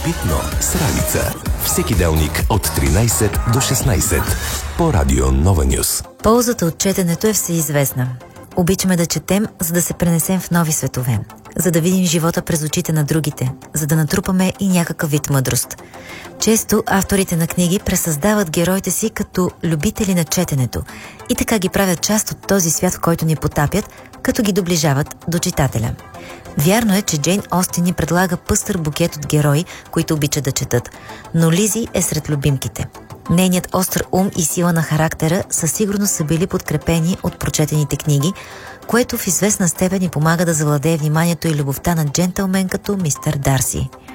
Питно с Ралица. Всеки делник от 13 до 16 по Радио Нова Нюс. Ползата от четенето е всеизвестна. Обичаме да четем, за да се пренесем в нови светове, за да видим живота през очите на другите, за да натрупаме и някакъв вид мъдрост. Често авторите на книги пресъздават героите си като любители на четенето и така ги правят част от този свят, в който ни потапят, като ги доближават до читателя. Вярно е, че Джейн Остин ни предлага пъстър букет от герои, които обичат да четат, но Лизи е сред любимките. Нейният остър ум и сила на характера със сигурност са били подкрепени от прочетените книги, което в известна степен ни помага да завладее вниманието и любовта на джентълмен като мистер Дарси.